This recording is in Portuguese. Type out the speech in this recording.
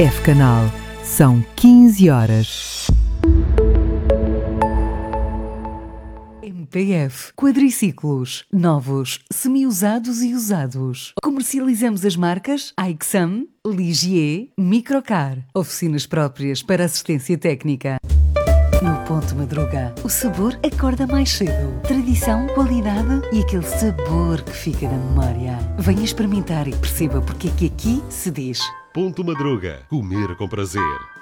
F-Canal. São 15 horas. MPF Quadriciclos. Novos, semi-usados e usados. Comercializamos as marcas Aixam, Ligier, Microcar. Oficinas próprias para assistência técnica. No Ponto Madruga, o sabor acorda mais cedo. Tradição, qualidade e aquele sabor que fica na memória. Venha experimentar e perceba porque é que aqui se diz Ponto Madruga. Comer com prazer.